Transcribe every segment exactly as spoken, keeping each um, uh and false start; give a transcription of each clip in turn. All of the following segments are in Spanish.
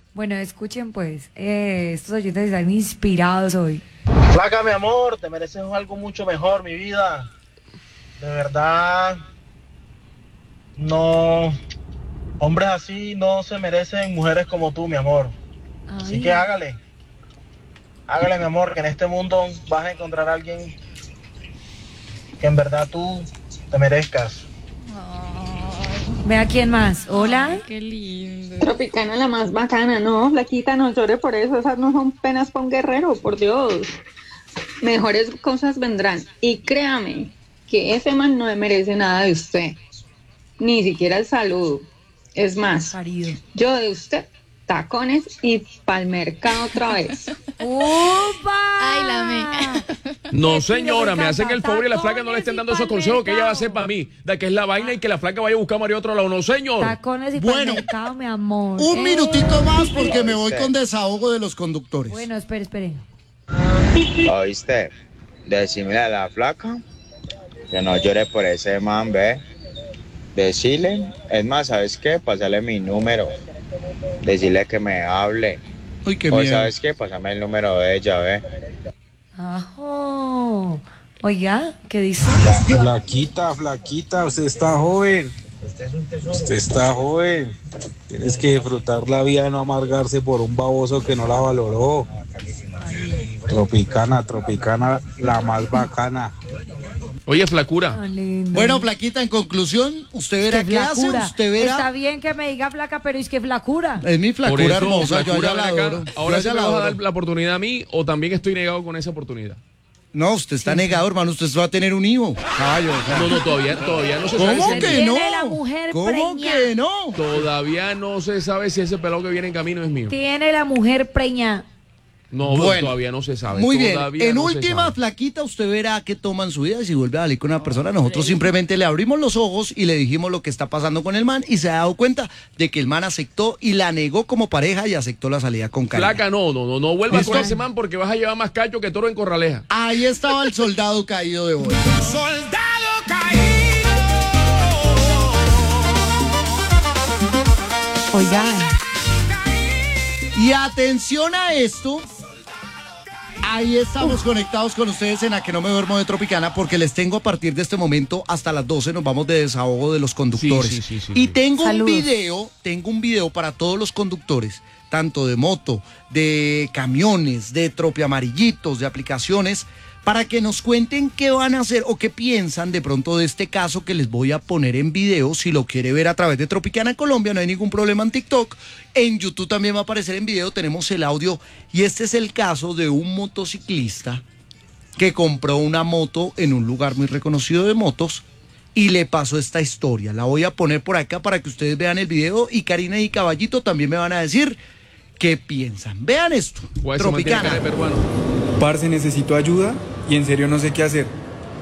Bueno, escuchen pues, eh, estos oyentes están inspirados hoy. Flaca, mi amor, te mereces algo mucho mejor, mi vida. De verdad, no, hombres así no se merecen mujeres como tú, mi amor. Así Ay. que hágale, hágale, mi amor, que en este mundo vas a encontrar a alguien que en verdad tú te merezcas. Vea quién más. Hola. Ay, qué lindo. Tropicana la más bacana, no, flaquita, no llore por eso, esas no son penas para un guerrero, por Dios. Mejores cosas vendrán. Y créame que ese man no merece nada de usted, ni siquiera el saludo. Es más, Parido. yo de usted, tacones y pa'l mercado otra vez. ¡Upa! Ay, la me. No, señora, me hacen el favor y la flaca no le estén dando esos consejos que ella va a hacer para mí, de que es la vaina y que la flaca vaya a buscar a Mario a otro lado. No, señor. Tacones y Bueno, mercado, mi amor. Un Eh. minutito más porque me voy con desahogo de los conductores. Bueno, espere, espere. ¿Oíste? Decirle a la flaca que no llore por ese man, ve. Decirle, es más, ¿sabes qué? Pásale mi número. Decirle que me hable. Uy, qué O miedo. ¿sabes qué? Pásame el número de ella, ve. Ajo. Oiga, ¿qué dice? Flaquita, flaquita, usted está joven. Usted está joven. Tienes que disfrutar la vida y no amargarse por un baboso que no la valoró. Tropicana, tropicana, la más bacana. Oye, flacura. Tan lindo. Bueno, Flaquita, en conclusión, usted verá Qué qué hace, flacura. usted verá. Está bien que me diga flaca, pero es que flacura. Es mi Por flacura eso, hermosa, yo flacura, ya la ven acá. adoro. Ahora Yo sí ya me la vas a adoro. dar la oportunidad a mí o también estoy negado con esa oportunidad. No, usted está negado, hermano, usted va a tener un hijo. Ay, o sea, No, no, todavía, todavía no se sabe ¿Cómo si que Tiene no? la mujer ¿Cómo preñada. que no? todavía no se sabe si ese pelado que viene en camino es mío. Tiene la mujer preñada. No, Bueno, todavía no se sabe. Muy bien, todavía en no se última, sabe. Flaquita, usted verá qué toma en su vida y si vuelve a salir con una persona. Nosotros simplemente le abrimos los ojos y le dijimos lo que está pasando con el man y se ha dado cuenta de que el man aceptó y la negó como pareja y aceptó la salida con Karina. Flaca, no, no, no, no vuelvas ¿Listo? con ese man porque vas a llevar más cacho que toro en Corraleja. Ahí estaba el soldado caído de hoy. Soldado caído. Oigan. Y atención a esto. Ahí estamos conectados con ustedes en A Que No Me Duermo de Tropicana porque les tengo a partir de este momento hasta las doce nos vamos de desahogo de los conductores. Sí, sí, sí, sí, y sí. tengo Saludos. un video, tengo un video para todos los conductores, tanto de moto, de camiones, de tropiamarillitos, de aplicaciones, para que nos cuenten qué van a hacer o qué piensan de pronto de este caso que les voy a poner en video. Si lo quiere ver a través de Tropicana Colombia, no hay ningún problema en TikTok. En YouTube también va a aparecer en video, tenemos el audio. Y este es el caso de un motociclista que compró una moto en un lugar muy reconocido de motos y le pasó esta historia. La voy a poner por acá para que ustedes vean el video y Karina y Caballito también me van a decir qué piensan. Vean esto, Guay, se mantiene cara Tropicana. de peruano. Parce, necesito ayuda y en serio no sé qué hacer.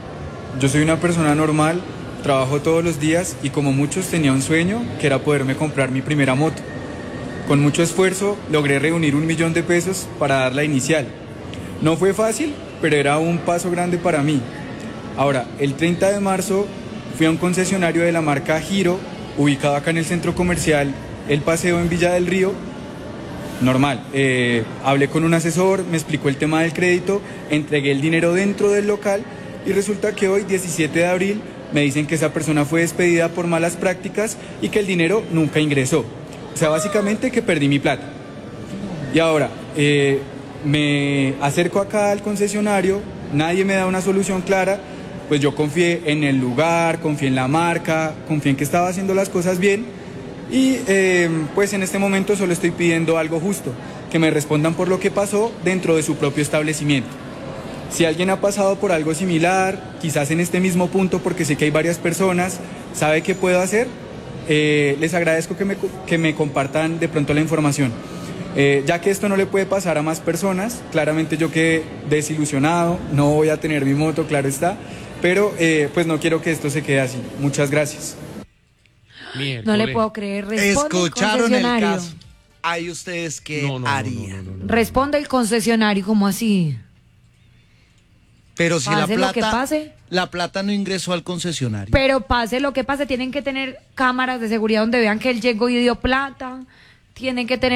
Yo soy una persona normal, trabajo todos los días y como muchos tenía un sueño que era poderme comprar mi primera moto. Con mucho esfuerzo logré reunir un millón de pesos para dar la inicial. No fue fácil, pero era un paso grande para mí. Ahora, el treinta de marzo fui a un concesionario de la marca Giro, ubicado acá en el centro comercial El Paseo en Villa del Río. Normal, eh, hablé con un asesor, me explicó el tema del crédito, entregué el dinero dentro del local y resulta que hoy, diecisiete de abril, me dicen que esa persona fue despedida por malas prácticas y que el dinero nunca ingresó. O sea, básicamente que perdí mi plata. Y ahora, eh, me acerco acá al concesionario, nadie me da una solución clara, pues yo confié en el lugar, confié en la marca, confié en que estaba haciendo las cosas bien. Y eh, pues en este momento solo estoy pidiendo algo justo, que me respondan por lo que pasó dentro de su propio establecimiento. Si alguien ha pasado por algo similar, quizás en este mismo punto, porque sé que hay varias personas, sabe qué puedo hacer, eh, les agradezco que me, que me compartan de pronto la información. Eh, ya que esto no le puede pasar a más personas, claramente yo quedé desilusionado, no voy a tener mi moto, claro está, pero eh, pues no quiero que esto se quede así. Muchas gracias. Miércoles. No le puedo creer. Responde el Escucharon el concesionario. caso. Ahí ustedes qué No, no, no, no, harían. no, no, no. Responde el concesionario, ¿cómo así? Pero si la Pase lo que plata, pase. la plata no ingresó al concesionario. Pero pase lo que pase, tienen que tener cámaras de seguridad donde vean que él llegó y dio plata. Tienen que tener